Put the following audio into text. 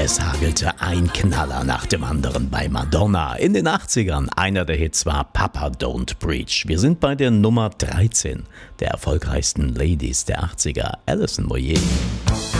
Es hagelte ein Knaller nach dem anderen bei Madonna. In den 80ern, einer der Hits war Papa Don't Preach. Wir sind bei der Nummer 13 der erfolgreichsten Ladies der 80er, Alison Moyet.